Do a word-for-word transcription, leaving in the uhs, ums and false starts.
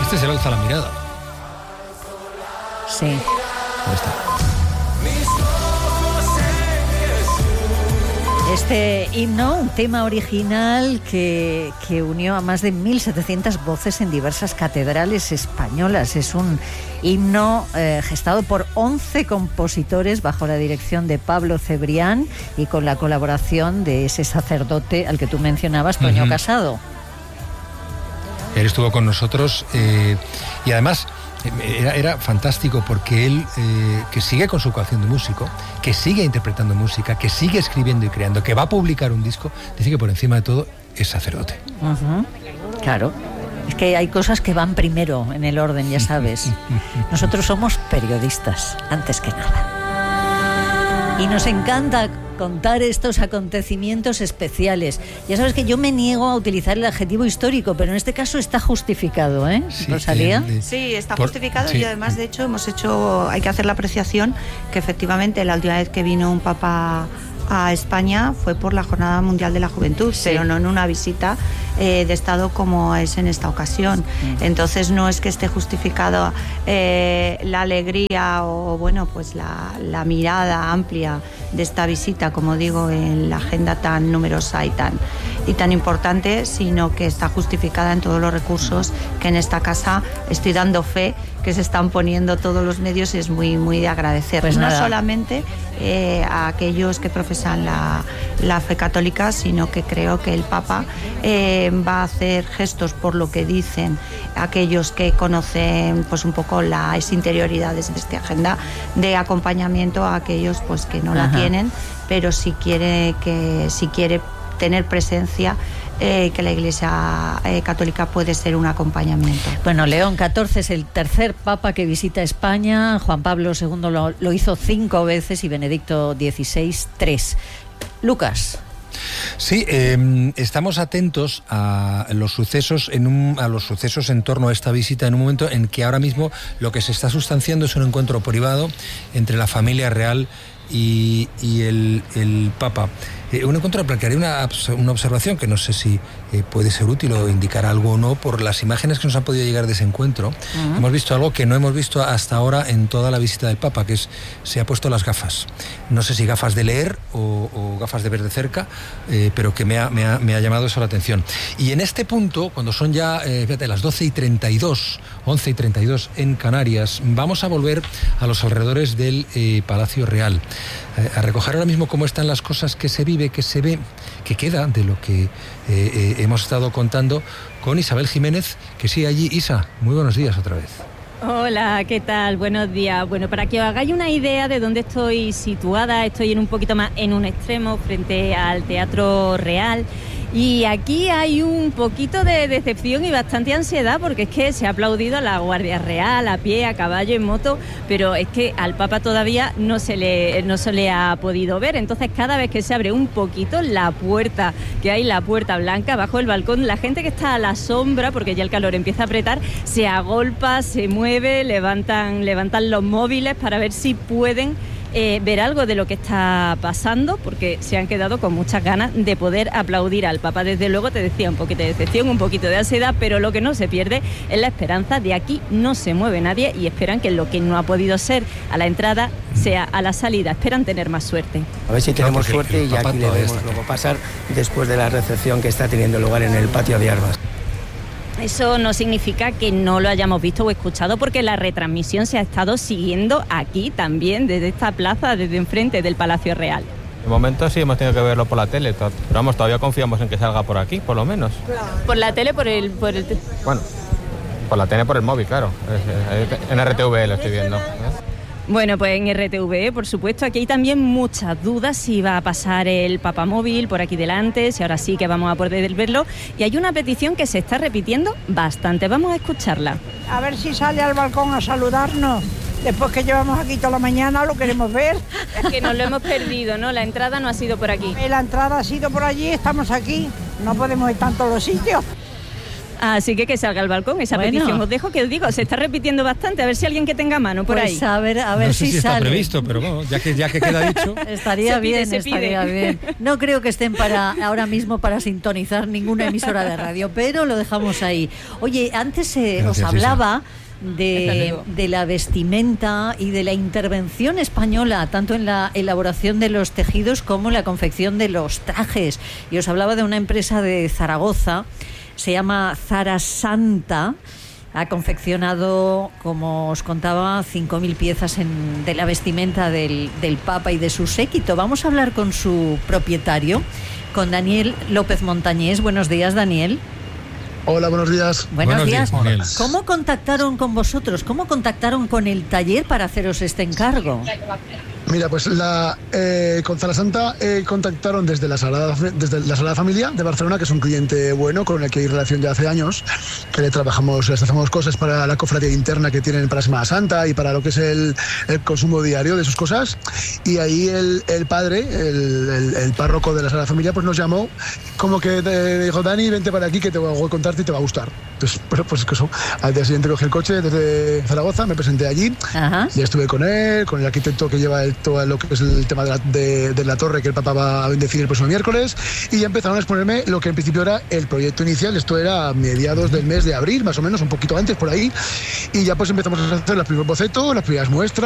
Este es el Alza la mirada. Sí. Ahí está. Este himno, un tema original que, que unió a más de mil setecientas voces en diversas catedrales españolas. Es un himno eh, gestado por once compositores bajo la dirección de Pablo Cebrián y con la colaboración de ese sacerdote al que tú mencionabas, Toño uh-huh. Casado. Él estuvo con nosotros eh, y además era, era fantástico porque él, eh, que sigue con su vocación de músico, que sigue interpretando música, que sigue escribiendo y creando, que va a publicar un disco, dice que por encima de todo es sacerdote. Uh-huh. Claro. Es que hay cosas que van primero en el orden, ya sabes. Nosotros somos periodistas, antes que nada. Y nos encanta contar estos acontecimientos especiales. Ya sabes que yo me niego a utilizar el adjetivo histórico, pero en este caso está justificado, ¿eh, sí, Rosalía? Eh, sí, está por, justificado sí. Y además, de hecho, hemos hecho, hay que hacer la apreciación que efectivamente la última vez que vino un papa a España fue por la Jornada Mundial de la Juventud, sí. pero no en una visita eh, de Estado como es en esta ocasión. Mm. Entonces no es que esté justificado eh, la alegría o bueno pues la, la mirada amplia de esta visita, como digo, en la agenda tan numerosa y tan, y tan importante, sino que está justificada en todos los recursos que en esta casa estoy dando fe que se están poniendo todos los medios y es muy, muy de agradecer. Pues no nada. solamente eh, a aquellos que profesan la, la fe católica, sino que creo que el Papa eh, va a hacer gestos por lo que dicen aquellos que conocen pues un poco las interioridades de esta agenda de acompañamiento a aquellos pues que no Ajá. la tienen, pero si quiere que si quiere tener presencia, eh, que la Iglesia eh, Católica puede ser un acompañamiento. Bueno, León catorce es el tercer papa que visita España, Juan Pablo segundo lo, lo hizo cinco veces y Benedicto dieciséis, tres. Lucas. Sí, eh, estamos atentos a los sucesos en un, a los sucesos en torno a esta visita en un momento en que ahora mismo lo que se está sustanciando es un encuentro privado entre la familia real y, y el, el Papa. Eh, un encuentro para que haré una, una observación que no sé si eh, puede ser útil o indicar algo o no por las imágenes que nos han podido llegar de ese encuentro. Uh-huh. Hemos visto algo que no hemos visto hasta ahora en toda la visita del Papa, que es se ha puesto las gafas. No sé si gafas de leer o, o gafas de ver de cerca, eh, pero que me ha, me, ha, me ha llamado eso la atención. Y en este punto, cuando son ya eh, fíjate, las doce y treinta y dos, once y treinta y dos en Canarias, vamos a volver a los alrededores del eh, Palacio Real, eh, a recoger ahora mismo cómo están las cosas que se vive, que se ve, que queda de lo que eh, eh, hemos estado contando con Isabel Jiménez, que sí, allí. Isa, muy buenos días otra vez. Hola, ¿qué tal? Buenos días. Bueno, para que os hagáis una idea de dónde estoy situada, estoy en un poquito más en un extremo frente al Teatro Real. Y aquí hay un poquito de decepción y bastante ansiedad porque es que se ha aplaudido a la Guardia Real, a pie, a caballo, en moto, pero es que al Papa todavía no se le, no se le ha podido ver. Entonces cada vez que se abre un poquito la puerta, que hay la puerta blanca bajo el balcón, la gente que está a la sombra, porque ya el calor empieza a apretar, se agolpa, se mueve, levantan, levantan los móviles para ver si pueden Eh, ver algo de lo que está pasando, porque se han quedado con muchas ganas de poder aplaudir al Papa. Desde luego, te decía, un poquito de decepción, un poquito de ansiedad, pero lo que no se pierde es la esperanza. De aquí no se mueve nadie y esperan que lo que no ha podido ser a la entrada sea a la salida. Esperan tener más suerte. A ver si tenemos no, suerte y aquí le vemos luego pasar después de la recepción que está teniendo lugar en el patio de Arbas. Eso no significa que no lo hayamos visto o escuchado, porque la retransmisión se ha estado siguiendo aquí también, desde esta plaza, desde enfrente del Palacio Real. De momento sí hemos tenido que verlo por la tele, pero vamos, todavía confiamos en que salga por aquí, por lo menos. ¿Por la tele, por el...? Por el... Bueno, por la tele, por el móvil, claro. En R T V lo estoy viendo. Bueno, pues en R T V, por supuesto, aquí hay también muchas dudas si va a pasar el papamóvil por aquí delante, si ahora sí que vamos a poder verlo. Y hay una petición que se está repitiendo bastante. Vamos a escucharla. A ver si sale al balcón a saludarnos. Después que llevamos aquí toda la mañana, lo queremos ver. Es que nos lo hemos perdido, ¿no? La entrada no ha sido por aquí. La entrada ha sido por allí, estamos aquí. No podemos estar en todos los sitios. Así que que salga al balcón, esa Bueno. petición. Os dejo que os digo, se está repitiendo bastante, a ver si alguien que tenga mano por Pues ahí. a ver, a ver no sé si, si está sale. previsto, pero bueno, ya que, ya que queda dicho. Estaría Se pide, bien, se estaría pide. bien. No creo que estén para ahora mismo para sintonizar ninguna emisora de radio, pero lo dejamos ahí. Oye, antes eh, os Gracias, hablaba Hasta de, luego. de la vestimenta y de la intervención española, tanto en la elaboración de los tejidos como en la confección de los trajes. Y os hablaba de una empresa de Zaragoza, se llama Zara Santa. Ha confeccionado, como os contaba, cinco mil piezas en, de la vestimenta del, del Papa y de su séquito. Vamos a hablar con su propietario, con Daniel López Montañés. Buenos días, Daniel. Hola, buenos días. Buenos, Buenos días. días, Daniel. ¿Cómo contactaron con vosotros? ¿Cómo contactaron con el taller para haceros este encargo? Mira, pues la, eh, con Zara Santa eh, contactaron desde la, Sagrada, desde la Sagrada Familia de Barcelona, que es un cliente bueno con el que hay relación ya hace años, que le trabajamos, les hacemos cosas para la cofradía interna que tienen para Semana Santa y para lo que es el, el consumo diario de sus cosas. Y ahí el, el padre, el, el, el párroco de la Sagrada Familia, pues nos llamó como que te dijo: Dani, vente para aquí que te voy a contarte y te va a gustar. Entonces, pues, pues eso, al día siguiente cogí el coche desde Zaragoza, me presenté allí. Ajá. Ya estuve con él, con el arquitecto que lleva el, todo lo que es el tema de la, de, de la torre que el Papa va a bendecir el próximo miércoles, y ya empezaron a exponerme lo que en principio era el proyecto inicial. Esto era a mediados del mes de abril, más o menos, un poquito antes por ahí, y ya pues empezamos a hacer los primeros bocetos, las primeras muestras.